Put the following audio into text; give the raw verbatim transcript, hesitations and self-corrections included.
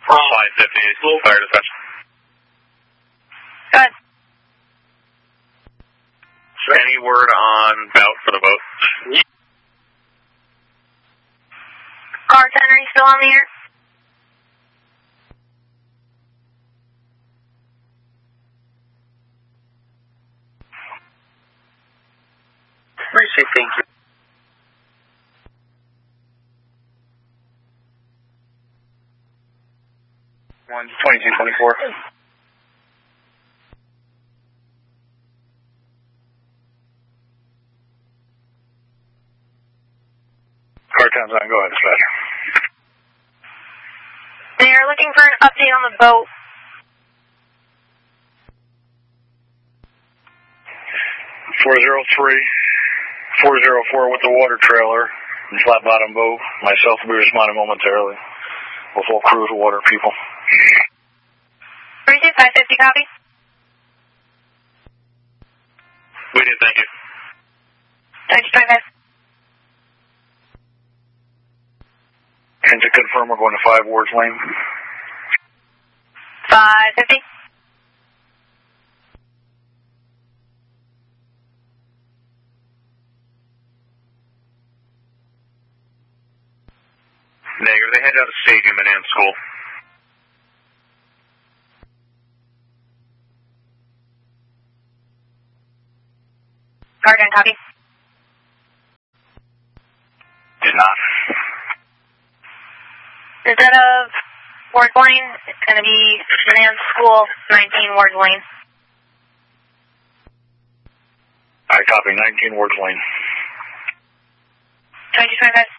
five fifty, fire dispatch. Go ahead. Any word on bout for the boat? Car ten, are you still on the air? Appreciate, thank you. One twenty-two twenty-four. Car ten's on, go ahead, dispatch. They are looking for an update on the boat. four zero three, four zero four with the water trailer, and flat bottom boat. Myself will be responding momentarily with full crews of water people. three two five fifty, copy. We did, thank you. twenty-two twenty-five. And to confirm, we're going to five Wards Lane. five fifty. Negative, they head out of Stadium and in school. Car ten, copy. Did not. Instead of Ward Lane, it's going to be Manans School, nineteen Ward Lane. I copy, nineteen Wards Lane. twenty-two twenty-five.